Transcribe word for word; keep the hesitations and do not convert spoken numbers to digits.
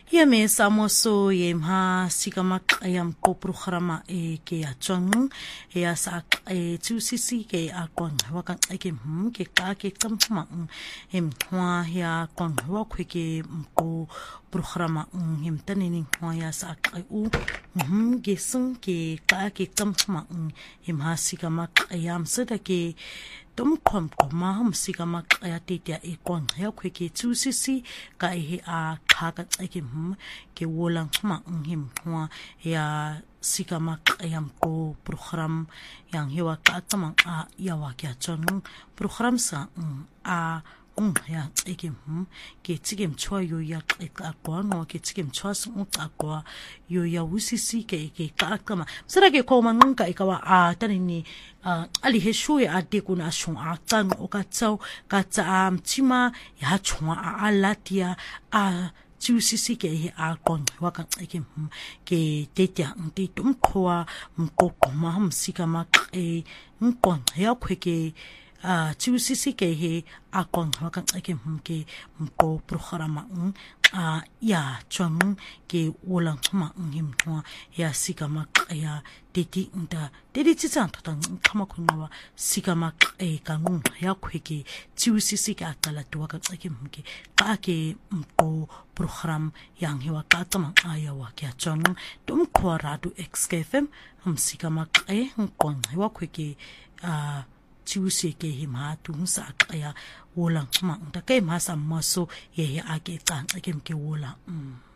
Ya me samoso ye mha sikamak ayam ko programa e ke a chong e a sa e tu sisi ke a kon wa kan e ke hm ke ka ke kam ma em hwa ya kon wa khu ke ko programa him tanini hwa ya sa e u hm ke sung ke ka ke kam ma em ha sikamak ayam sa da ke tom kom ko ma hum sikama ya te te e kon ya khwe ke chu si si ka e a kha ka ke hm ke wolang ma him hwa ya sikama yam ko program yang hewa ka tama a ya wa kya chon program sa a um ya eke hm ke tigem chwa yo ya ka kwa no ke tigem chwa su ka kwa yo ya usisi ke ke ka kama sara ke ko man ka ikawa a tani ni ali he shu ya de kuna shon a tan o ka tsau ka tsa am tima ya chwa a alatia a usisi ke he a kon wa ka eke hm ke te te nti tum khoa mko ma hum sikama e nkon ya khwe ke a tu sisi ke he a kon ha kan ke ke ko programa a ya chong ke wola ma ngim twa ya sikama ya teti nda teti tsan to tan kama kunwa sikama e kangun ya khweke tu sisi ka kala to ka ke ke ka ke ko program yang hewa ka tama aya wa kya chong tum ko radu xkfm hum sikama e kon hewa khweke a Tuesday ke hima tu sa kaya wolang ma ta ke ma sa maso ye a ke tsan ke ke wola